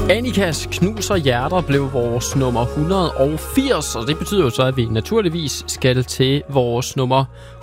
Annikas Knuser Hjerter blev vores nummer 180, og det betyder jo så, at vi naturligvis skal til vores nummer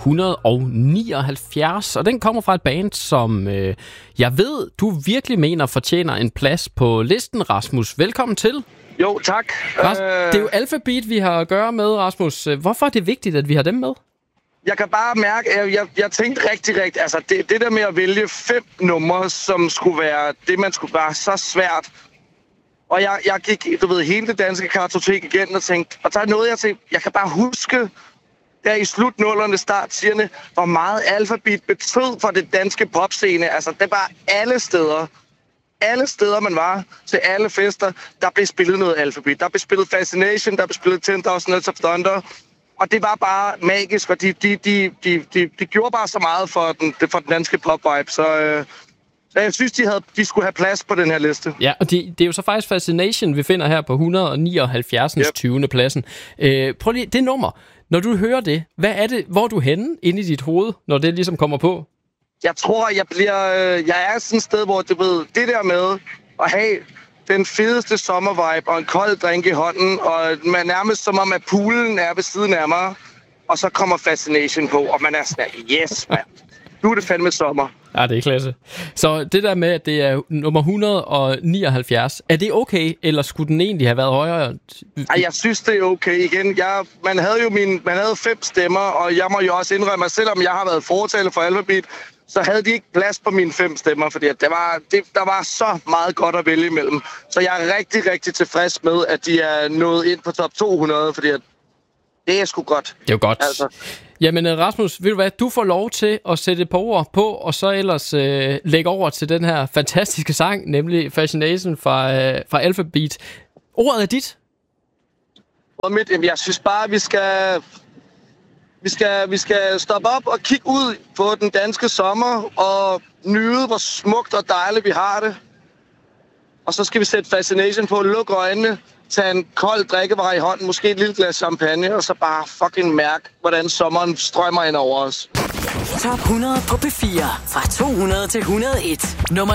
179. Og den kommer fra et band, som jeg ved, du virkelig mener fortjener en plads på listen, Rasmus. Velkommen til. Jo, tak. Det er jo Alphabeat, vi har at gøre med, Rasmus. Hvorfor er det vigtigt, at vi har dem med? Jeg kan bare mærke, at jeg tænkte rigtig, altså det der med at vælge 5 numre, som skulle være det, man skulle være så svært. Og jeg gik, hele det danske kartotek igen og tænkte, og der er noget, jeg tænkte, jeg kan bare huske, der i slut-nullerne, start-10'erne, hvor meget Alphabeat betød for det danske popscene. Altså, det var alle steder. Alle steder, man var, til alle fester, der blev spillet noget Alphabeat. Der blev spillet Fascination, der blev spillet 10,000 Nights of Thunder. Og det var bare magisk, og de gjorde bare så meget for den danske pop-vibe. Så jeg synes, de skulle have plads på den her liste. Ja, og det er jo så faktisk Fascination, vi finder her på 179. Yep. 20. pladsen. Prøv lige, det nummer. Når du hører det, hvad er det, hvor er du henne inde i dit hoved, når det ligesom kommer på? Jeg tror, jeg er sådan et sted, hvor det der med at have den fedeste sommervibe og en kold drink i hånden, og man nærmest som om, at poolen er ved siden af mig, og så kommer Fascination på, og man er sådan, yes, man. Nu er det fandme sommer. Ja, det er klasse. Så det der med, at det er nummer 179, er det okay, eller skulle den egentlig have været højere? Ej, jeg synes, det er okay. Igen, man havde 5 stemmer, og jeg må jo også indrømme, at selvom jeg har været fortaler for Alphabeat, så havde de ikke plads på mine 5 stemmer, fordi der var så meget godt at vælge imellem. Så jeg er rigtig, rigtig tilfreds med, at de er nået ind på top 200, fordi det er sgu godt. Det er jo godt. Altså. Jamen Rasmus, ved du hvad, du får lov til at sætte et par ord på, og så ellers lægge over til den her fantastiske sang, nemlig Fascination fra Alphabeat. Ordet er dit. Jeg synes bare, at vi skal stoppe op og kigge ud på den danske sommer og nyde, hvor smukt og dejligt vi har det. Og så skal vi sætte Fascination på, lukke øjnene, tage en kold drikkevare i hånden, måske et lille glas champagne, og så bare fucking mærke, hvordan sommeren strømmer ind over os. Top 100 på P4 fra 200 til 101. Nummer